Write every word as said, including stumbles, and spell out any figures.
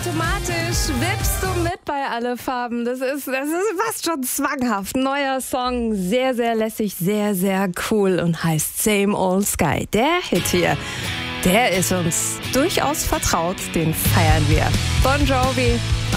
Automatisch wippst du mit bei Alle Farben. Das ist, das ist fast schon zwanghaft. Neuer Song, sehr, sehr lässig, sehr, sehr cool und heißt Same Old Sky. Der Hit hier, der ist uns durchaus vertraut, den feiern wir. Bon Jovi.